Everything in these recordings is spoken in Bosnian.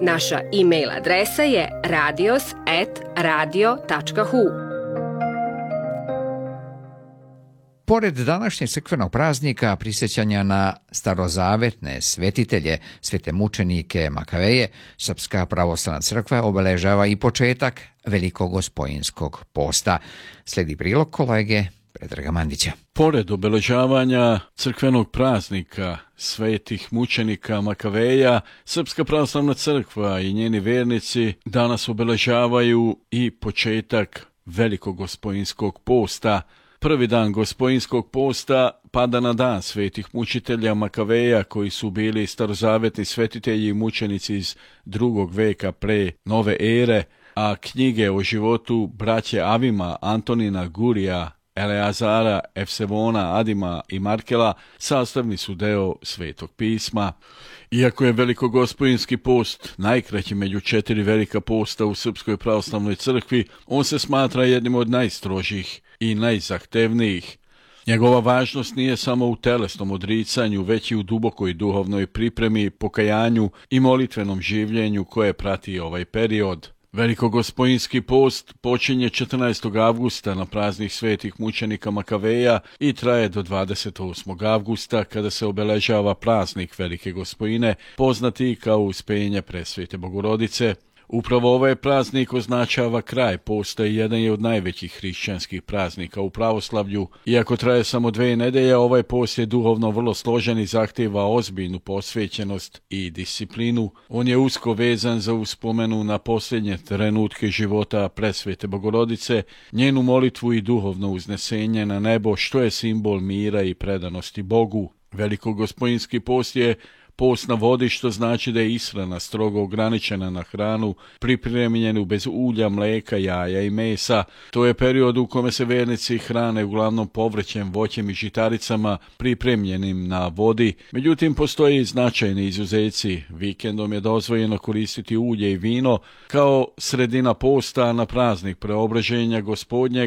Naša e-mail adresa je radios@radio.hu. Pored današnjeg crkvenog praznika prisjećanja na starozavetne svetitelje, svete mučenike Makaveje, Srpska pravoslavna crkva obeležava i početak Velikogospojinskog posta. Slijedi prilog kolege Predraga Mandića. Pored obeležavanja crkvenog praznika svetih mučenika Makaveja, Srpska pravoslavna crkva i njeni vernici danas obeležavaju i početak Velikogospojinskog posta. Prvi dan Gospojinskog posta pada na dan svetih mučitelja Makaveja, koji su bili starozavetni svetitelji i mučenici iz 2. veka pre nove ere, a knjige o životu braće Avima, Antonina, Gurija, Eleazara, Efsevona, Adima i Markela sastavni su deo Svetog pisma. Iako je Velikogospojinski post najkraći među 4 velika posta u Srpskoj pravoslavnoj crkvi, on se smatra jednim od najstrožih i najzahtevnijih. Njegova važnost nije samo u telesnom odricanju, već i u dubokoj duhovnoj pripremi, pokajanju i molitvenom življenju koje prati ovaj period. Velikogospojinski post počinje 14. avgusta na praznik svetih mučenika Makaveja i traje do 28. avgusta kada se obeležava praznik Velike Gospojine, poznati kao Uspenje Presvete Bogorodice. Upravo ovaj praznik označava kraj posta i jedan je od najvećih hrišćanskih praznika u pravoslavlju. Iako traje samo 2 nedelje, ovaj post je duhovno vrlo složen i zahtijeva ozbiljnu posvećenost i disciplinu. On je usko vezan za uspomenu na posljednje trenutke života Presvete Bogorodice, njenu molitvu i duhovno uznesenje na nebo, što je simbol mira i predanosti Bogu. Velikogospojinski post je post na vodi, što znači da je ishrana strogo ograničena na hranu pripremljenu bez ulja, mlijeka, jaja i mesa. To je period u kome se vernici hrane uglavnom povrćem, voćem i žitaricama pripremljenim na vodi. Međutim, postoje i značajni izuzeci. Vikendom je dozvoljeno koristiti ulje i vino. Kao sredina posta na praznik Preobraženja Gospodnjeg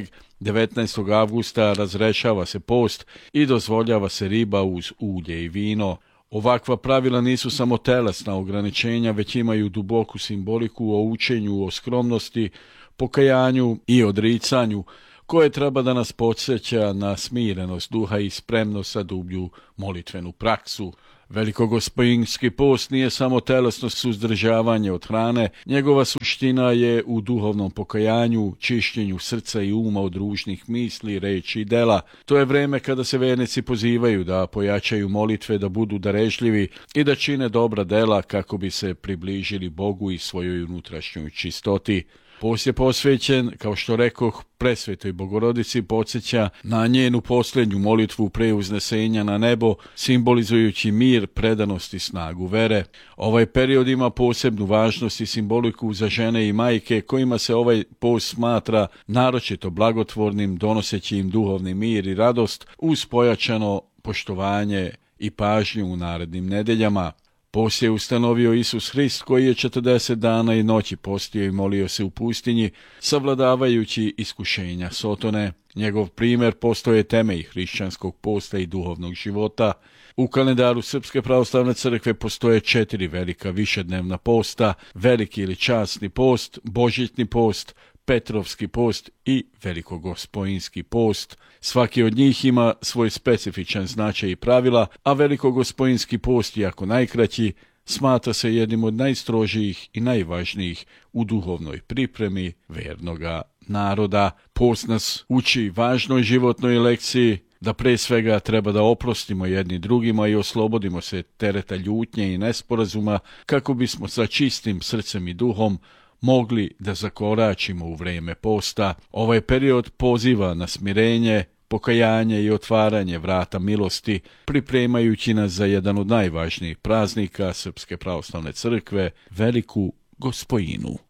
19. avgusta razrešava se post i dozvoljava se riba uz ulje i vino. Ovakva pravila nisu samo telesna ograničenja, već imaju duboku simboliku o učenju, o skromnosti, pokajanju i odricanju, koje treba da nas podsjeća na smirenost duha i spremnost za dublju molitvenu praksu. Velikogospojinski post nije samo telesno suzdržavanje od hrane, njegova suština je u duhovnom pokajanju, čišćenju srca i uma od ružnih misli, reči i dela. To je vreme kada se vernici pozivaju da pojačaju molitve, da budu darežljivi i da čine dobra dela kako bi se približili Bogu i svojoj unutrašnjoj čistoti. Post je posvećen, kao što rekoh, Presvetoj Bogorodici, podsjeća na njenu posljednju molitvu pre uznesenja na nebo, simbolizujući mir, predanost i snagu vere. Ovaj period ima posebnu važnost i simboliku za žene i majke, kojima se ovaj post smatra naročito blagotvornim, donoseći im duhovni mir i radost uz pojačano poštovanje i pažnju u narednim nedeljama. Post je ustanovio Isus Hrist, koji je 40 dana i noći postio i molio se u pustinji, savladavajući iskušenja Sotone. Njegov primjer postoje temelj hrišćanskog posta i duhovnog života. U kalendaru Srpske pravoslavne crkve postoje 4 velika višednevna posta: veliki ili časni post, božićni post, Petrovski post i Velikogospojinski post. Svaki od njih ima svoj specifičan značaj i pravila, a Velikogospojinski post, iako najkraći, smatra se jednim od najstrožijih i najvažnijih u duhovnoj pripremi vernoga naroda. Post nas uči važnoj životnoj lekciji, da pre svega treba da oprostimo jedni drugima i oslobodimo se tereta ljutnje i nesporazuma, kako bismo sa čistim srcem i duhom mogli da zakoračimo u vreme posta. Ovaj period poziva na smirenje, pokajanje i otvaranje vrata milosti, pripremajući nas za jedan od najvažnijih praznika Srpske pravoslavne crkve, Veliku Gospojinu.